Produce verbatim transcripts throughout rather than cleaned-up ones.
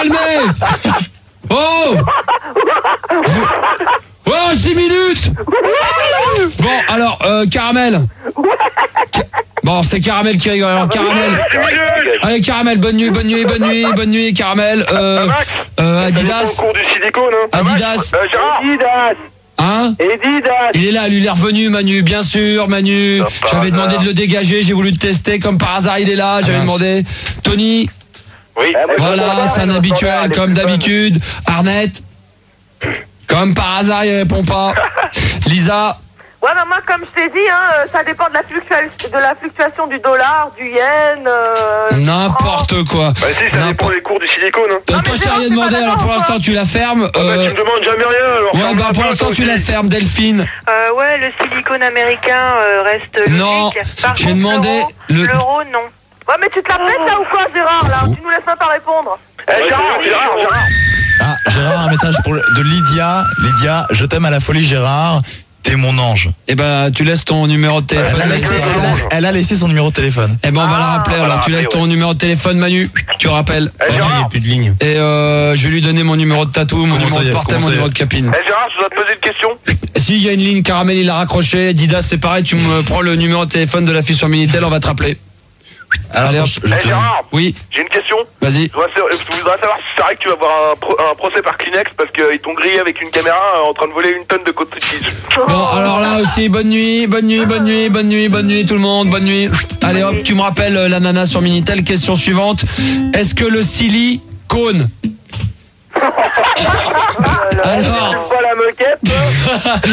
calmer. Oh Oh, six minutes. Bon, alors, euh, Caramel. Ca- Bon, c'est Caramel qui rigole. Alors, Caramel. Allez, Caramel, bonne nuit, bonne nuit, bonne nuit, bonne nuit, Caramel. Euh, euh, Adidas. Cours du silicone, hein. Adidas. Euh, Gérard. Adidas. Hein Adidas. Il est là, lui, il est revenu, Manu, bien sûr, Manu. J'avais demandé de le dégager, j'ai voulu le tester, comme par hasard, il est là, j'avais demandé. Tony. Oui. Voilà, c'est un habituel, comme d'habitude. Arnett. Comme par hasard, il répond pas. Lisa. Ouais, mais moi, comme je t'ai dit, hein, ça dépend de la, fluctua- de la fluctuation du dollar, du yen. Euh, N'importe quoi. Bah si, ça dépend des cours du silicone, hein. Euh, toi, je t'ai rien demandé, alors pour l'instant, tu la fermes. Ah bah, euh, tu me demandes jamais rien, alors. Ouais, bah pour l'instant, tu la fermes, Delphine. Euh, ouais, le silicone américain euh, reste logique. Non, Par j'ai contre, demandé l'euro, le- l'euro, non. Ouais, mais tu te la pètes là ou quoi, Gérard, là? Tu nous laisses même pas répondre. Eh, Gérard, Gérard, Gérard. Ah, Gérard, un message pour le- de Lydia. Lydia, je t'aime à la folie, Gérard. T'es mon ange. Eh ben, tu laisses ton numéro de téléphone. Elle a laissé, elle a- elle a laissé son numéro de téléphone. Eh ben, on va la Ah, rappeler. on va Alors, la tu laisses rappeler, ton numéro de téléphone, Manu. Tu rappelles. Eh, Gérard. plus de ligne. Et euh, je vais lui donner mon numéro de tatou, mon Comment numéro ça y de est, portable, comment mon ça y numéro est de capine. Eh, Gérard, je dois te poser une question. Si, il y a une ligne, Caramel, il a raccroché. Didas, c'est pareil, tu me prends le numéro de téléphone de la fille sur Minitel, on va te rappeler. Alors, Allez, attends, hop. je, je Eh, te- Gérard, Oui, j'ai une question. vas-y. Je voudrais savoir- je voudrais savoir si c'est vrai que tu vas avoir un, pro- un procès par Kleenex parce qu'ils t'ont grillé avec une caméra euh, en train de voler une tonne de coton-tige. Bon, alors là aussi, bonne nuit, bonne nuit, bonne nuit, bonne nuit, bonne nuit, tout le monde, bonne nuit. Allez hop, tu me rappelles euh, la nana sur Minitel. Question suivante. Est-ce que le silicone... Alors, Pas la moquette.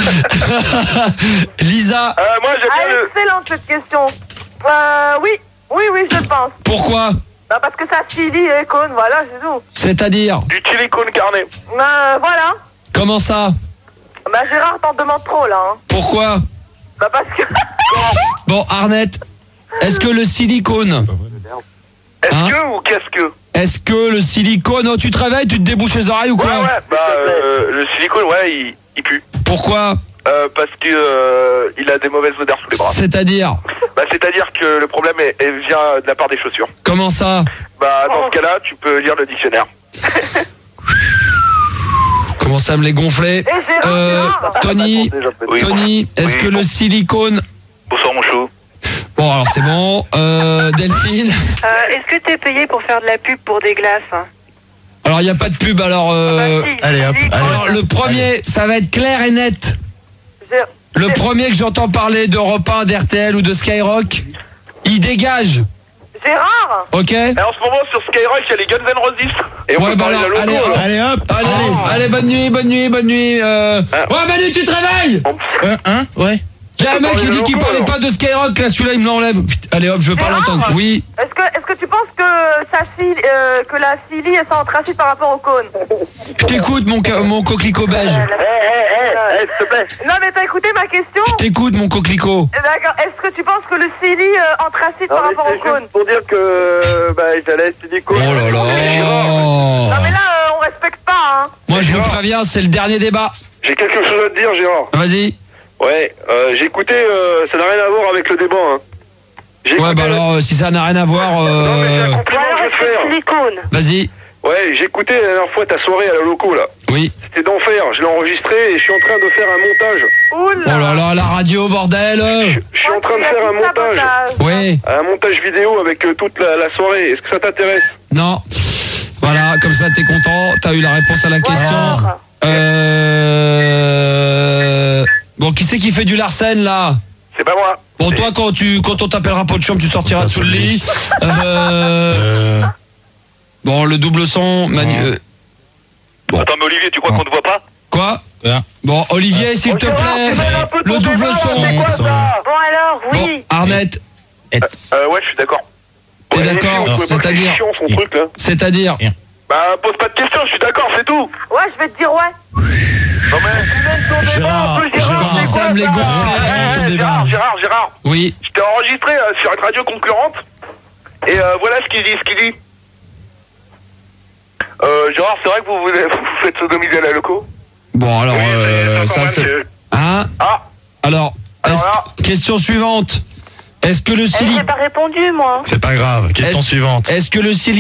Lisa, Euh, moi, j'aime Ah, bien le... excellente cette question. Euh, oui, oui, oui, je pense. pourquoi? Bah, parce que ça filie et cône, voilà, c'est tout. C'est-à-dire, du silicone carné. Euh, voilà. comment ça? Bah, Gérard t'en demande trop, là. Hein. Pourquoi? Bah, parce que... Bon, Arnett, est-ce que le silicone... Est-ce Hein que ou qu'est-ce que? Est-ce que le silicone... Oh, tu te réveilles, tu te débouches les oreilles ou Ouais, quoi? ouais, bah, euh, le silicone, ouais, il, il pue. Pourquoi? Euh, parce que euh, il a des mauvaises odeurs sous les bras. C'est-à-dire, Bah, c'est-à-dire que le problème est, est- vient de la part des chaussures. comment ça? Bah, dans ce cas-là, tu peux lire le dictionnaire. Comment ça me les gonfler? Et Gérard, Euh, Gérard Tony, Oui, Tony, est-ce oui, que bon. le silicone... Bonsoir, mon chou. Bon, alors c'est bon. Euh, Delphine. Euh, Est-ce que t'es payé pour faire de la pub pour des glaces hein? Alors, il n'y a pas de pub, alors... Euh... Bah, si, allez, hop, silicone. allez. Alors, le premier, ça va être clair et net. Gé- Le premier que j'entends parler d'Europe un, d'R T L ou de Skyrock, il dégage. Gérard Ok? Et en ce moment, sur Skyrock, il y a les Guns N' Roses. Et on Ouais, peut bah parler alors, de la allez, logo, hop. alors. Allez, hop. Allez, Allez. allez, bonne nuit, bonne nuit, bonne nuit. Euh... Ah. Ouais, Manu, tu te réveilles. Un, un, ouais. Il y a un mec qui dit qu'il logo, parlait alors. pas de Skyrock, là, celui-là, il me l'enlève. Putain, allez, hop, je veux pas Gérard l'entendre. Oui. Est-ce que, est-ce que tu penses que ça file, euh, que la filie est sans tracide par rapport au cône? Je t'écoute, mon, ca- mon coquelicot beige. Eh, eh, eh, eh, s'il te plaît. Non, mais t'as écouté ma question? Je t'écoute, mon coquelicot. Eh, D'accord. Est-ce que tu penses que le filie euh, anthracite Non, par mais rapport c'est au cône? juste pour dire que euh, bah, j'allais silicone. Oh là Non, là. mais là, euh, on respecte pas, hein. Moi, je vous préviens, c'est le dernier débat. J'ai quelque chose à te dire, Gérard. Vas-y. Ouais, euh, j'ai écouté, euh, ça n'a rien à voir avec le débat, hein. J'ai Ouais, écouté bah le- alors, euh, si ça n'a rien à voir, Non, mais j'ai un euh... compliment que je vais te faire. Silicone. vas-y. Ouais, j'ai écouté la dernière fois ta soirée à la loco, là. Oui. C'était d'enfer. Je l'ai enregistré et je suis en train de faire un montage. Oula. Oh là là, la radio, bordel. Je, je suis en train de faire un montage. Oui. Un montage vidéo avec euh, toute la, la soirée. Est-ce que ça t'intéresse? Non. Voilà, comme ça, t'es content. T'as eu la réponse à la question. Euh... Bon, qui c'est qui fait du Larsen, là? C'est pas moi. Bon, toi, quand tu quand on t'appellera pot de chambre, tu sortiras sous le lit. Euh... Euh, Bon, le double son... Manu... euh, Attends, mais Olivier, tu crois qu'on te voit pas? Quoi? Voilà. Bon, Olivier, s'il te plaît. Le double son. son- Bon alors, Bon, oui. Arnett, Euh, ouais, je suis d'accord. T'es Ouais, d'accord, Olivier, on trouvait pas que c'est-à-dire c'est chiant, son truc, là. c'est-à-dire... Bah, pose pas de questions, je suis d'accord, c'est tout. Ouais, je vais te dire ouais. Non, mais... Gérard, Gérard, Comment ça me les gonfler? Eh, ton eh, débat. Gérard, Gérard, Gérard. Oui. Je t'ai enregistré euh, sur une radio concurrente. Et euh, voilà ce qu'il dit, ce qu'il dit. Euh, Gérard, c'est vrai que vous, vous, vous faites sodomiser à la loco? Bon, alors, Oui, euh, mais ça pas c'est... mal, Hein? Ah, Alors, Alors est-ce- là. question suivante. Est-ce que le Eh, silicone... j'ai pas répondu, moi. C'est pas grave. Question Est-ce- suivante. Est-ce que le silicone...